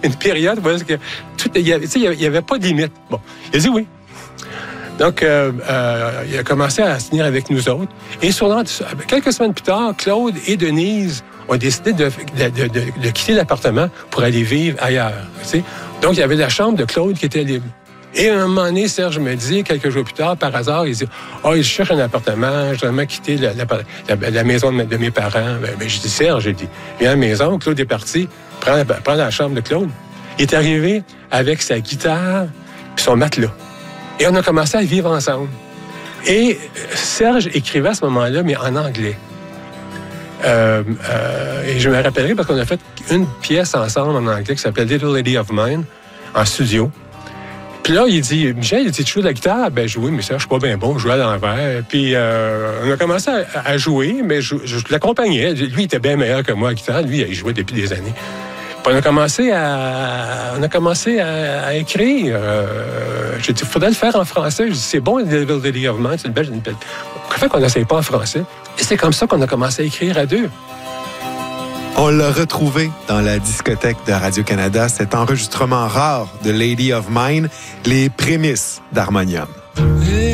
une période où il n'y avait pas de limite. Bon, il a dit oui. Donc, il a commencé à signer avec nous autres. Et quelques semaines plus tard, Claude et Denise ont décidé de quitter l'appartement pour aller vivre ailleurs. Donc, il y avait la chambre de Claude qui était libre. Et à un moment donné, Serge me dit, quelques jours plus tard, par hasard, il dit « il cherche un appartement, je dois vraiment quitter la maison de mes parents. » Je dis « Serge, j'ai dit, viens à la maison. » Claude est parti, prends la chambre de Claude. Il est arrivé avec sa guitare et son matelas. Et on a commencé à vivre ensemble. Et Serge écrivait à ce moment-là, mais en anglais. Et je me rappellerai parce qu'on a fait une pièce ensemble en anglais qui s'appelle « Little Lady of Mine » en studio. Puis là, Michel, il dit, tu joues de la guitare? Ben, jouer, mais ça, je suis pas bien bon, je jouais à l'envers. Puis, on a commencé à jouer, mais je l'accompagnais. Lui, il était bien meilleur que moi à la guitare. Lui, il jouait depuis des années. Puis, on a commencé à écrire. J'ai dit, il faudrait le faire en français. Je dis, c'est bon, Little Lady of Mine, c'est une belle. Pourquoi fait qu'on n'essaye pas en français? Et c'est comme ça qu'on a commencé à écrire à deux. On l'a retrouvé dans la discothèque de Radio-Canada, cet enregistrement rare de Lady of Mine, les prémices d'Harmonium.